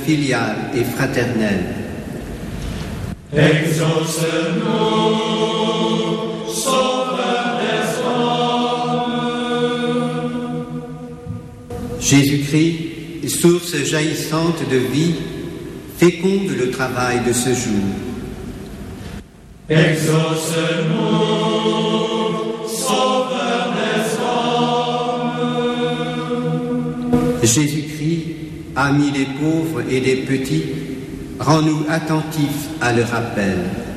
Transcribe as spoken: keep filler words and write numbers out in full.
filiale et fraternelle. Exauce-nous, Sauveur des hommes. Jésus-Christ, source jaillissante de vie, féconde le travail de ce jour. Exauce-nous, Sauveur des hommes. Jésus-Christ, ami des pauvres et des petits, rends-nous attentifs à leur appel.